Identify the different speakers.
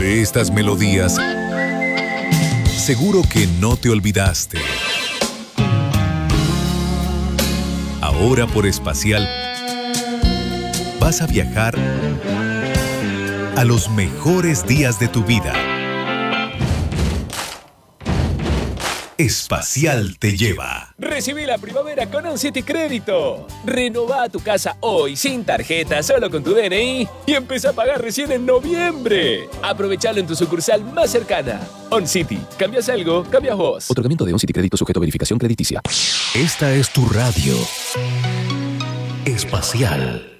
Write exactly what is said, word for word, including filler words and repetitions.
Speaker 1: de estas melodías, seguro que no te olvidaste. Ahora por Espacial vas a viajar a los mejores días de tu vida. Espacial te lleva.
Speaker 2: Recibí la primavera con OnCity Crédito. Renová tu casa hoy sin tarjeta, solo con tu D N I y empieza a pagar recién en noviembre. Aprovechalo en tu sucursal más cercana. OnCity. ¿Cambias algo? Cambias vos.
Speaker 3: Otorgamiento de OnCity Crédito sujeto a verificación crediticia.
Speaker 1: Esta es tu radio. Espacial.